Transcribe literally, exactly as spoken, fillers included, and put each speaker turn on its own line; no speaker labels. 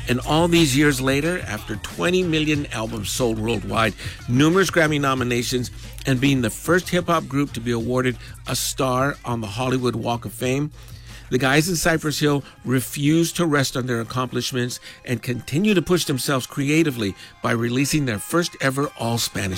And all these years later, after twenty million albums sold worldwide, numerous Grammy nominations, and being the first hip-hop group to be awarded a star on the Hollywood Walk of Fame, the guys in Cypress Hill refused to rest on their accomplishments and continue to push themselves creatively by releasing their first ever all-Spanish